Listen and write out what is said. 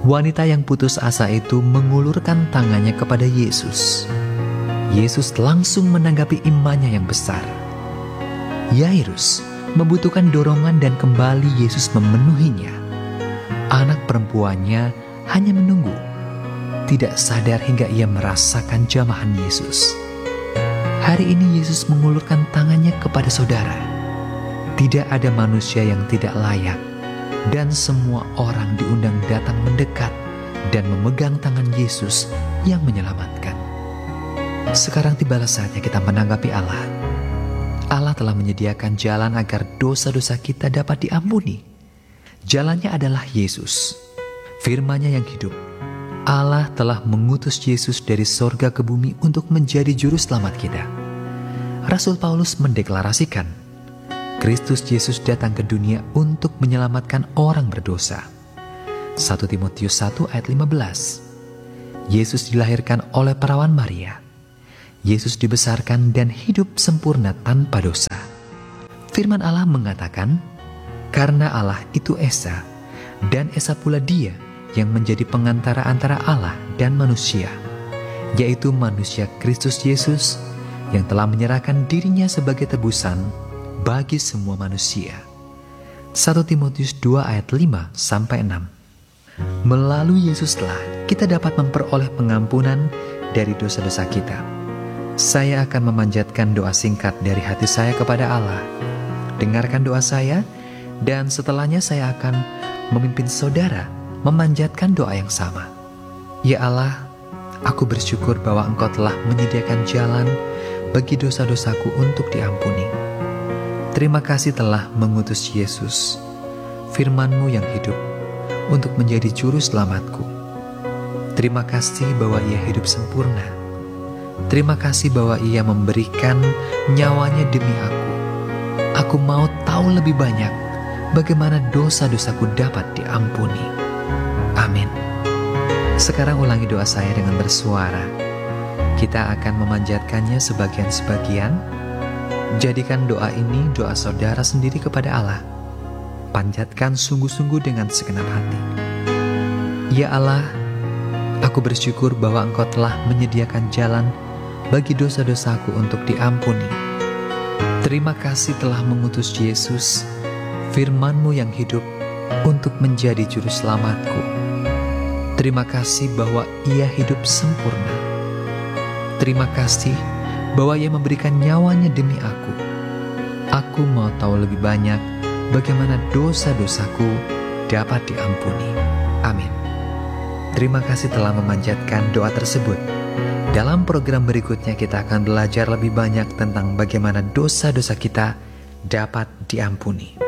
Wanita yang putus asa itu mengulurkan tangannya kepada Yesus. Yesus langsung menanggapi imannya yang besar. Yairus membutuhkan dorongan dan kembali Yesus memenuhinya. Anak perempuannya hanya menunggu, tidak sadar hingga ia merasakan jamahan Yesus. Hari ini Yesus mengulurkan tangannya kepada saudara. Tidak ada manusia yang tidak layak, dan semua orang diundang datang mendekat dan memegang tangan Yesus yang menyelamatkan. Sekarang tibalah saatnya kita menanggapi Allah. Allah telah menyediakan jalan agar dosa-dosa kita dapat diampuni. Jalannya adalah Yesus, firman-Nya yang hidup. Allah telah mengutus Yesus dari sorga ke bumi untuk menjadi juru selamat kita. Rasul Paulus mendeklarasikan, Kristus Yesus datang ke dunia untuk menyelamatkan orang berdosa. 1 Timotius 1 ayat 15. Yesus dilahirkan oleh perawan Maria. Yesus dibesarkan dan hidup sempurna tanpa dosa. Firman Allah mengatakan, karena Allah itu Esa, dan Esa pula Dia yang menjadi pengantara antara Allah dan manusia, yaitu manusia Kristus Yesus yang telah menyerahkan dirinya sebagai tebusan bagi semua manusia. 1 Timotius 2 ayat 5-6. Melalui Yesuslah kita dapat memperoleh pengampunan dari dosa-dosa kita. Saya akan memanjatkan doa singkat dari hati saya kepada Allah. Dengarkan doa saya, dan setelahnya saya akan memimpin saudara memanjatkan doa yang sama. Ya Allah, aku bersyukur bahwa Engkau telah menyediakan jalan bagi dosa-dosaku untuk diampuni. Terima kasih telah mengutus Yesus, firman-Mu yang hidup, untuk menjadi juru selamatku. Terima kasih bahwa Ia hidup sempurna. Terima kasih bahwa Ia memberikan nyawanya demi aku. Aku mau tahu lebih banyak bagaimana dosa-dosaku dapat diampuni. Amin. Sekarang ulangi doa saya dengan bersuara. Kita akan memanjatkannya sebagian-sebagian. Jadikan doa ini doa saudara sendiri kepada Allah. Panjatkan sungguh-sungguh dengan segenap hati. Ya Allah, aku bersyukur bahwa Engkau telah menyediakan jalan bagi dosa-dosaku untuk diampuni. Terima kasih telah mengutus Yesus, firman-Mu yang hidup, untuk menjadi juru selamatku. Terima kasih bahwa Ia hidup sempurna. Terima kasih bahwa Ia memberikan nyawanya demi aku. Aku mau tahu lebih banyak bagaimana dosa-dosaku dapat diampuni. Amin. Terima kasih telah memanjatkan doa tersebut. Dalam program berikutnya kita akan belajar lebih banyak tentang bagaimana dosa-dosa kita dapat diampuni.